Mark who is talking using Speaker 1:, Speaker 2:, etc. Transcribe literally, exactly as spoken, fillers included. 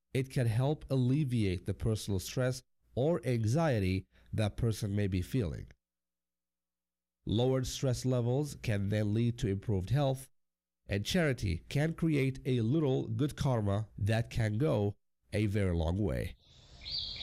Speaker 1: it can help alleviate the personal stress or anxiety that person may be feeling. Lowered stress levels can then lead to improved health, and charity can create a little good karma that can go a very long way.